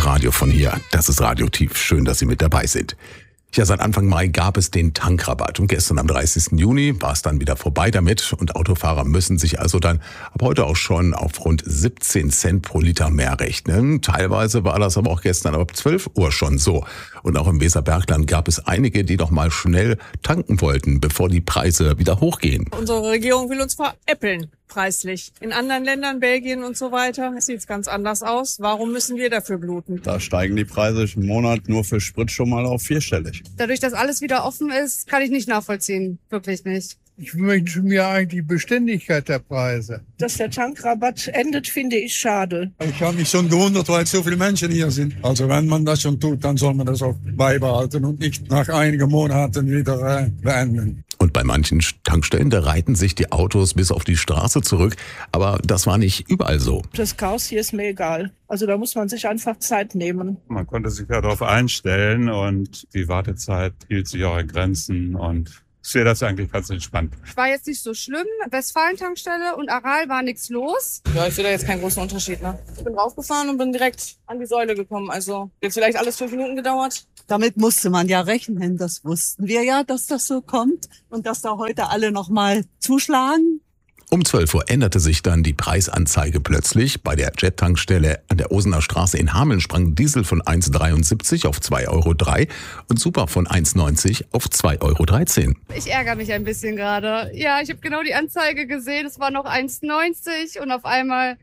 Radio von hier. Das ist Radioaktiv. Schön, dass Sie mit dabei sind. Ja, seit Anfang Mai gab es den Tankrabatt und gestern am 30. Juni war es dann wieder vorbei damit und Autofahrer müssen sich also dann ab heute auch schon auf rund 17 Cent pro Liter mehr rechnen. Teilweise war das aber auch gestern ab 12 Uhr schon so. Und auch im Weserbergland gab es einige, die noch mal schnell tanken wollten, bevor die Preise wieder hochgehen. Unsere Regierung will uns veräppeln, preislich. In anderen Ländern, Belgien und so weiter, sieht es ganz anders aus. Warum müssen wir dafür bluten? Da steigen die Preise im Monat nur für Sprit schon mal auf vierstellig. Dadurch, dass alles wieder offen ist, kann ich nicht nachvollziehen. Wirklich nicht. Ich wünsche mir eigentlich die Beständigkeit der Preise. Dass der Tankrabatt endet, finde ich schade. Ich habe mich schon gewundert, weil so viele Menschen hier sind. Also wenn man das schon tut, dann soll man das auch beibehalten und nicht nach einigen Monaten wieder beenden. Und bei manchen Tankstellen, da reiten sich die Autos bis auf die Straße zurück. Aber das war nicht überall so. Das Chaos hier ist mir egal. Also da muss man sich einfach Zeit nehmen. Man konnte sich ja darauf einstellen und die Wartezeit hielt sich auch in Grenzen und ich sehe das eigentlich ganz entspannt. War jetzt nicht so schlimm. Westfalen-Tankstelle und Aral war nichts los. Ja, ich sehe da jetzt keinen großen Unterschied. Ne? Ich bin raufgefahren und bin direkt an die Säule gekommen. Also jetzt vielleicht alles 5 Minuten gedauert. Damit musste man ja rechnen, das wussten wir ja, dass das so kommt und dass da heute alle nochmal zuschlagen. Um 12 Uhr änderte sich dann die Preisanzeige plötzlich. Bei der Jet-Tankstelle an der Osener Straße in Hameln sprang Diesel von 1,73 auf 2,03 Euro und Super von 1,90 auf 2,13 Euro. Ich ärgere mich ein bisschen gerade. Ja, ich habe genau die Anzeige gesehen. Es war noch 1,90 und auf einmal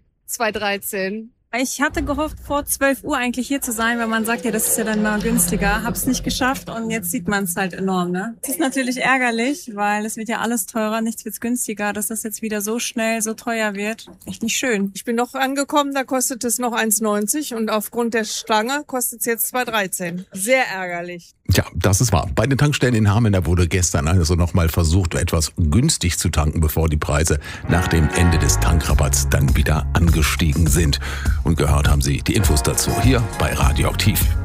2,13. Ich hatte gehofft, vor 12 Uhr eigentlich hier zu sein, weil man sagt, ja, das ist ja dann mal günstiger. Hab's nicht geschafft und jetzt sieht man es halt enorm, ne? Es ist natürlich ärgerlich, weil es wird ja alles teurer, nichts wird günstiger. Dass das jetzt wieder so schnell so teuer wird, echt nicht schön. Ich bin noch angekommen, da kostet es noch 1,90 und aufgrund der Schlange kostet es jetzt 2,13. Sehr ärgerlich. Tja, das ist wahr. Bei den Tankstellen in Hameln, da wurde gestern also nochmal versucht, etwas günstig zu tanken, bevor die Preise nach dem Ende des Tankrabatts dann wieder angestiegen sind. Und gehört haben Sie die Infos dazu hier bei Radioaktiv.